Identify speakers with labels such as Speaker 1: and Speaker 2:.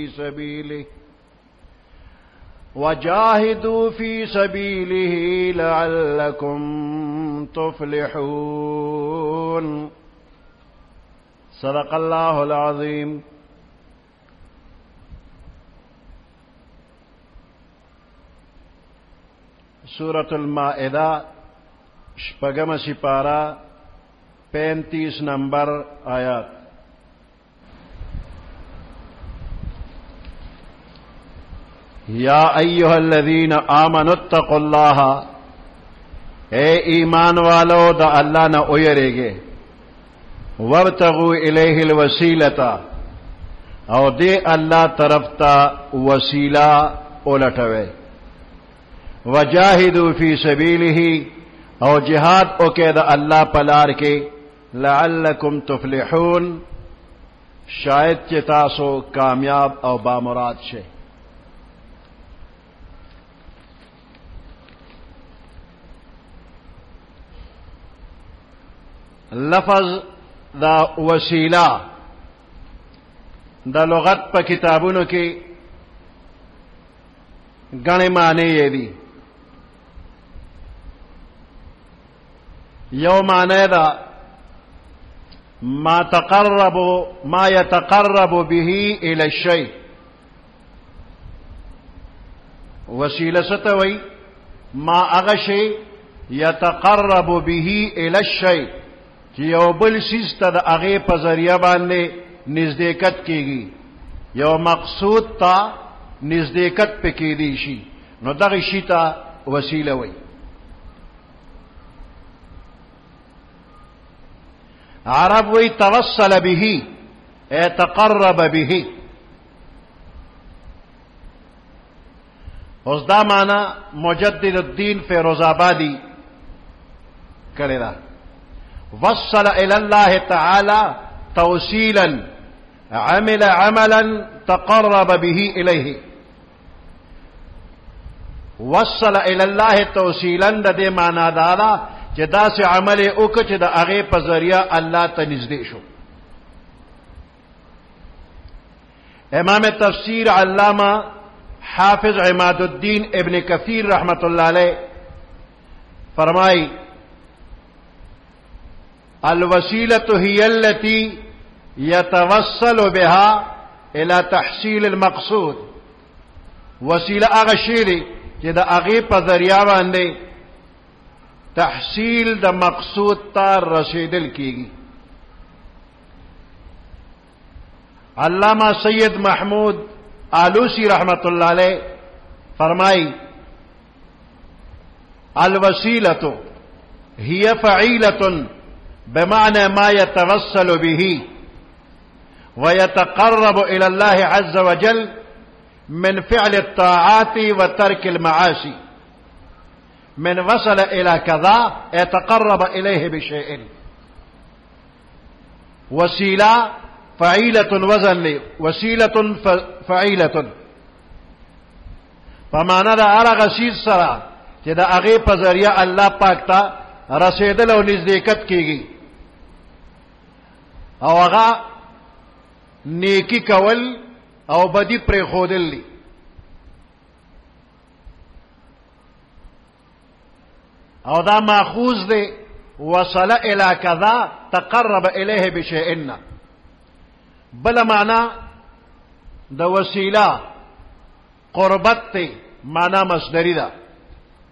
Speaker 1: سبيله وجاهدوا في سبيله لعلكم تفلحون صدق الله العظيم. سورة المائدہ شپگم سپارہ 35 نمبر آیات. یا ایہا الذین آمنوا اتقوا اللہ، اے ایمان والو دا اللہ نہ اویرے گے، وابتغوا الیہ الوسیلۃ، او دے اللہ طرف تا وسیلہ اولٹوے، وجاہدوا فی سبیلہ، او جہاد اوکے دا اللہ پلار کے، لعلکم تفلحون، شاید چہ تاسو کامیاب او بامراد شے. لفظ دا وسیلہ دا لغت پا کتابونو کی گنے معنی یہ دی. یو معنی دا ما يتقرب به الى الشيء. وسیلہ ستوئی ما اغشی يتقرب به الى الشيء، کہ یو بل سیز تا دا اغی پا ذریعہ باندے نزدیکت کی گی، یو مقصود تا نزدیکت پہ کی دی شی، نو دغی شی تا وسیلہ وی. عرب وی توصل به اے تقرب به. اس دا معنی مجدد الدین فیروز آبادی کرے دا. وصل الى الله تعالى توصيلا عمل عملا تقرب به اليه. وصل الى الله توصيلا دے معنی دادا کہ دا سے عمل اوک چہ دا اغی پا ذریعہ اللہ تا نزدے شو. امام تفسیر علامہ حافظ عماد الدین ابن کثیر رحمت اللہ علیہ فرمائی الوسیلة هي التي يتوصل بها الى تحصيل المقصود. وسیلہ آغا شیری کہ دا اغی پا ذریعہ باندے تحصیل دا مقصود تا رسیدل کی گی. علامہ سید محمود آلوسی رحمت اللہ علیہ فرمائی الوسیلة هي فعیلة بمعنى ما يتوصل به ويتقرب إلى الله عز وجل من فعل الطاعات وترك المعاصي. من وصل إلى كذا يتقرب إليه بشيء. وسيلة فعيلة وزن وسيلة فعيلة. فمعنى دا على غسيل سرا جدا أغيب ذريعة الله پاکتا رسیدل او نزدېکت کیږي، او هغه نیکی کول او بدی پرې خودل دي. او دا ماخوذ دی وصل الى كذا تقرب الیه بشیئن. بل معنی د وسیله قربت تی معنی مصدری ده.